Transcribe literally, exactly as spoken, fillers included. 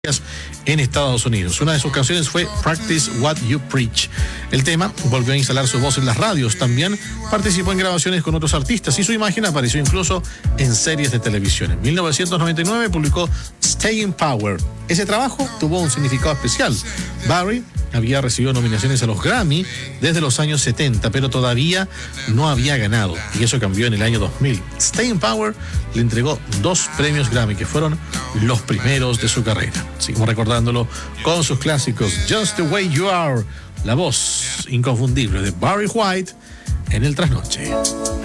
en Estados Unidos. Una de sus canciones fue Practice What You Preach. El tema volvió a instalar su voz en las radios. También participó en grabaciones con otros artistas y su imagen apareció incluso en series de televisión. En mil novecientos noventa y nueve publicó Staying Power. Ese trabajo tuvo un significado especial. Barry había recibido nominaciones a los Grammy desde los años setenta, pero todavía no había ganado, y eso cambió en el año dos mil. Staying Power le entregó dos premios Grammy, que fueron los primeros de su carrera. Seguimos recordándolo con sus clásicos Just the Way You Are, la voz inconfundible de Barry White en el trasnoche.